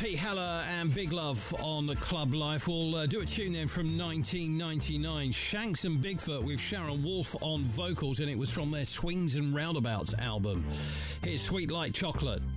Pete Heller and Big Love on the Club Life. We'll do a tune then from 1999. Shanks and Bigfoot with Sharon Wolf on vocals, and it was from their Swings and Roundabouts album. Here's Sweet Like Chocolate.